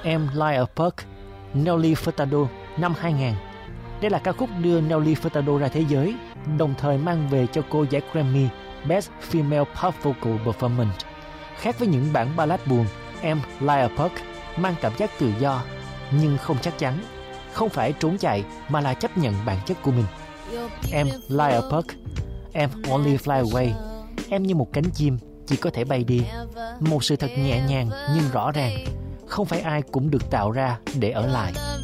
Em Liar Perk, Nelly Furtado năm 2000. Đây là ca khúc đưa Nelly Furtado ra thế giới, đồng thời mang về cho cô giải Grammy Best Female Pop Vocal Performance. Khác với những bản ballad buồn, Em Liar Perk mang cảm giác tự do, nhưng không chắc chắn, không phải trốn chạy mà là chấp nhận bản chất của mình. Em Liar Perk, em only fly away. Em như một cánh chim, chỉ có thể bay đi. Một sự thật nhẹ nhàng nhưng rõ ràng. Không phải ai cũng được tạo ra để ở lại.